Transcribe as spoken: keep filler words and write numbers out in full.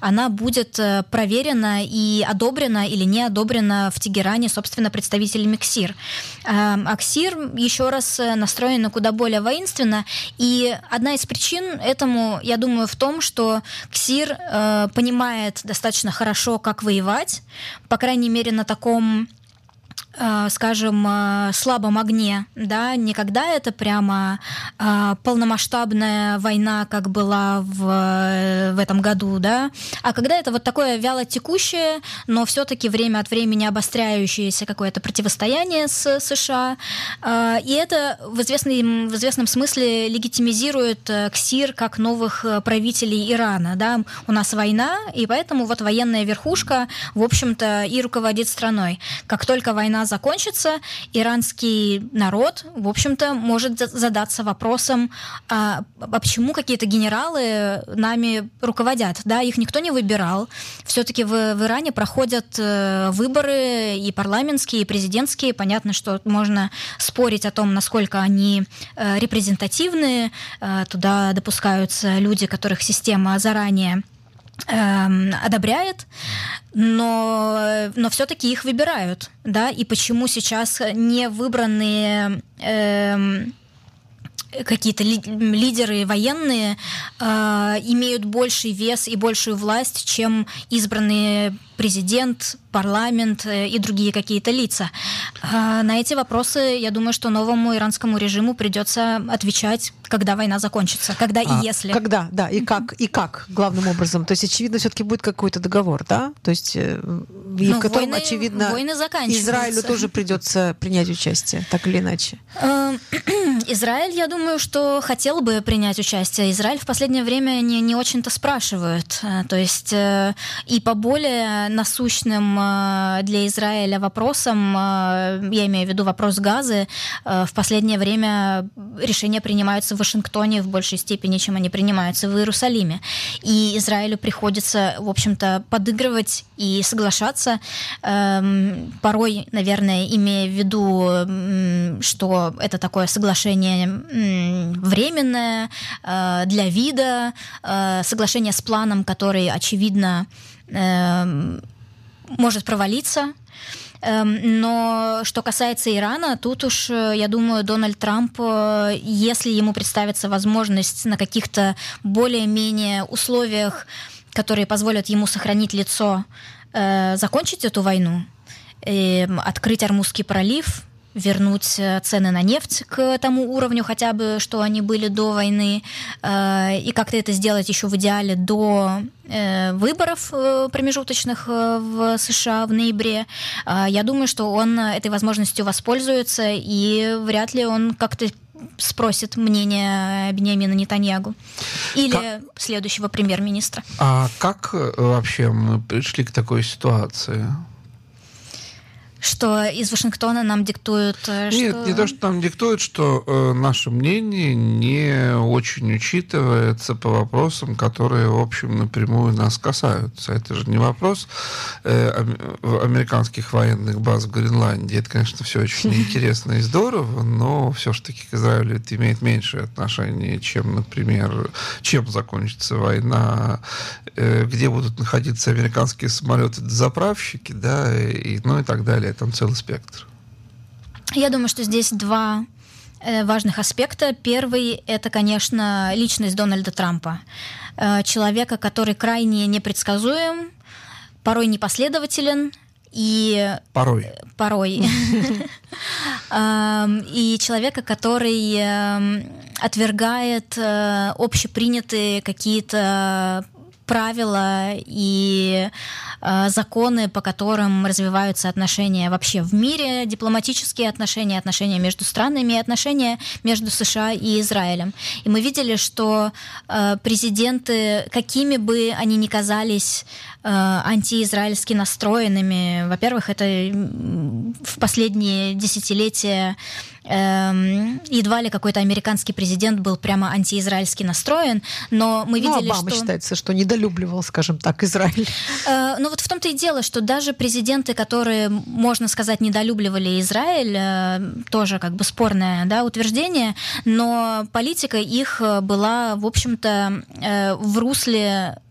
она будет проверена и одобрена или не одобрена в Тегеране, собственно, представителями КСИР. А КСИР, еще раз, настроена куда более воинственно, и одна из причин этому, я думаю, в том, что КСИР э, понимает достаточно хорошо, как воевать, по крайней мере, на таком, скажем, слабом огне, да, не когда это прямо э, полномасштабная война, как была в, в этом году, да, а когда это вот такое вяло текущее, но все-таки время от времени обостряющееся какое-то противостояние с США, э, и это в, известной, в известном смысле легитимизирует КСИР как новых правителей Ирана, да, у нас война, и поэтому вот военная верхушка, в общем-то, и руководит страной. Как только война закончится, иранский народ, в общем-то, может задаться вопросом, а, а почему какие-то генералы нами руководят, да, их никто не выбирал. Все-таки в, в Иране проходят э, выборы и парламентские, и президентские. Понятно, что можно спорить о том, насколько они э, репрезентативны. Э, туда допускаются люди, которых система заранее одобряет, но, но все-таки их выбирают, да, и почему сейчас не выбранные э, какие-то ли, лидеры военные э, имеют больший вес и большую власть, чем избранные президент, парламент и другие какие-то лица. На эти вопросы, я думаю, что новому иранскому режиму придется отвечать, когда война закончится, когда а, и если. Когда, да, и как, и как, главным образом. То есть, очевидно, все-таки будет какой-то договор, да? То есть, в ну, котором, войны, очевидно, войны Израилю тоже придется принять участие, так или иначе. Израиль, я думаю, что хотел бы принять участие. Израиль в последнее время не, не очень-то спрашивают. То есть, и по более насущным для Израиля вопросам, я имею в виду вопрос Газы, в последнее время решения принимаются в Вашингтоне в большей степени, чем они принимаются в Иерусалиме. И Израилю приходится, в общем-то, подыгрывать и соглашаться, порой, наверное, имея в виду, что это такое соглашение временное, для вида, соглашение с планом, который, очевидно, может провалиться. Но что касается Ирана, тут уж, я думаю, Дональд Трамп, если ему представится возможность на каких-то более-менее условиях, которые позволят ему сохранить лицо, закончить эту войну, открыть Ормузский пролив, вернуть цены на нефть к тому уровню хотя бы, что они были до войны, и как-то это сделать еще в идеале до выборов промежуточных в США в ноябре. Я думаю, что он этой возможностью воспользуется, и вряд ли он как-то спросит мнение Биньямина Нетаньяху или как... следующего премьер-министра. А как вообще мы пришли к такой ситуации? Что из Вашингтона нам диктуют... Что... Нет, не то, что нам диктуют, что э, наше мнение не очень учитывается по вопросам, которые, в общем, напрямую нас касаются. Это же не вопрос э, американских военных баз в Гренландии. Это, конечно, все очень интересно и здорово, но все-таки к Израилю это имеет меньшее отношение, чем, например, чем закончится война, э, где будут находиться американские самолеты-заправщики, да, и, ну и так далее. Там целый спектр. Я думаю, что здесь два э, важных аспекта. Первый — это, конечно, личность Дональда Трампа. Э, человека, который крайне непредсказуем, порой непоследователен и... Порой. Порой. И человека, который отвергает общепринятые какие-то правила и э, законы, по которым развиваются отношения вообще в мире, дипломатические отношения, отношения между странами и отношения между США и Израилем. И мы видели, что э, президенты, какими бы они ни казались э, антиизраильски настроенными, во-первых, это в последние десятилетия Эм, едва ли какой-то американский президент был прямо антиизраильски настроен, но мы видели, ну, Обама что... считается, что недолюбливал, скажем так, Израиль. Э, ну вот в том-то и дело, что даже президенты, которые, можно сказать, недолюбливали Израиль, э, тоже как бы спорное, да, утверждение, но политика их была, в общем-то, э, в русле